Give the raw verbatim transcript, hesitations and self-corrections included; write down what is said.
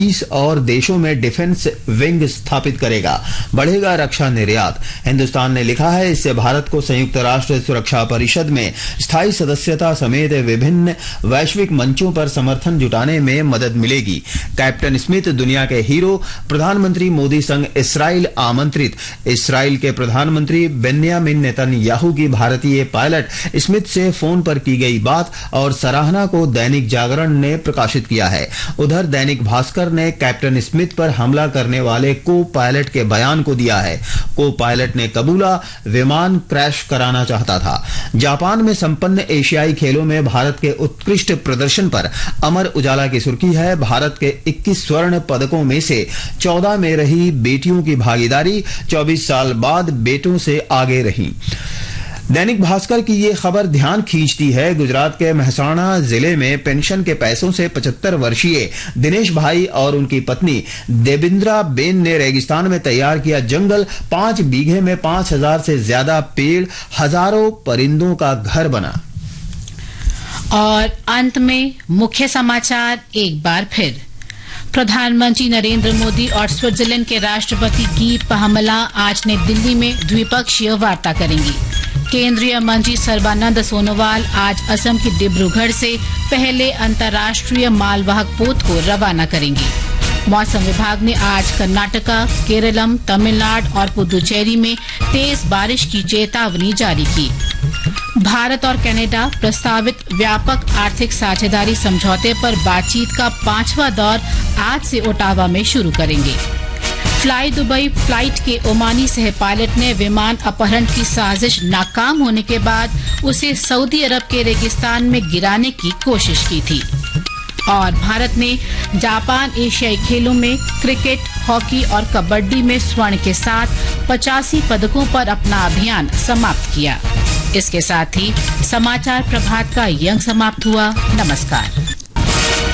और देशों में डिफेंस विंग स्थापित करेगा, बढ़ेगा रक्षा निर्यात। हिंदुस्तान ने लिखा है, इससे भारत को संयुक्त राष्ट्र सुरक्षा परिषद में स्थायी सदस्यता समेत विभिन्न वैश्विक मंचों पर समर्थन जुटाने में मदद मिलेगी। कैप्टन स्मिथ दुनिया के हीरो, प्रधानमंत्री मोदी संग इसराइल आमंत्रित। इसराइल के प्रधानमंत्री बेन्यामिन नेतन्याहू की भारतीय पायलट स्मिथ से फोन पर की गई बात और सराहना को दैनिक जागरण ने प्रकाशित किया है। उधर दैनिक भास्कर ने कैप्टन स्मिथ पर हमला करने वाले को पायलट के बयान को दिया है। को पायलट ने कबूला, विमान क्रैश कराना चाहता था। जापान में संपन्न एशियाई खेलों में भारत के उत्कृष्ट प्रदर्शन पर अमर उजाला की सुर्खी है, भारत के इक्कीस स्वर्ण पदकों में से चौदह में रही बेटियों की भागीदारी, चौबीस साल बाद बेटों से आगे रही। दैनिक भास्कर की ये खबर ध्यान खींचती है। गुजरात के महसाणा जिले में पेंशन के पैसों से पचहत्तर वर्षीय दिनेश भाई और उनकी पत्नी देबिंद्रा बेन ने रेगिस्तान में तैयार किया जंगल। पांच बीघे में पांच हजार से ज्यादा पेड़, हजारों परिंदों का घर बना। और अंत में मुख्य समाचार एक बार फिर। प्रधानमंत्री नरेंद्र मोदी और स्विट्जरलैंड के राष्ट्रपति गी पहमला आज नई दिल्ली में द्विपक्षीय वार्ता करेंगी। केंद्रीय मंत्री सर्बानंद सोनोवाल आज असम के डिब्रूगढ़ से पहले अंतर्राष्ट्रीय मालवाहक पोत को रवाना करेंगे। मौसम विभाग ने आज कर्नाटका, केरलम, तमिलनाडु और पुदुचेरी में तेज बारिश की चेतावनी जारी की। भारत और कनाडा प्रस्तावित व्यापक आर्थिक साझेदारी समझौते पर बातचीत का पांचवा दौर आज से ओटावा में शुरू करेंगे। फ्लाई दुबई फ्लाइट के ओमानी सह पायलट ने विमान अपहरण की साजिश नाकाम होने के बाद उसे सऊदी अरब के रेगिस्तान में गिराने की कोशिश की थी। और भारत ने जापान एशियाई खेलों में क्रिकेट, हॉकी और कबड्डी में स्वर्ण के साथ पचासी पदकों पर अपना अभियान समाप्त किया। इसके साथ ही समाचार प्रभात का ये अंक समाप्त हुआ। नमस्कार।